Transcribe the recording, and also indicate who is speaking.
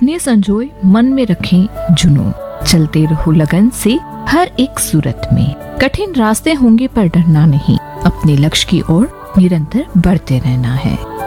Speaker 1: सुनिए संजोए, मन में रखें जुनून, चलते रहो लगन से हर एक सूरत में। कठिन रास्ते होंगे पर डरना नहीं, अपने लक्ष्य की ओर निरंतर बढ़ते रहना है।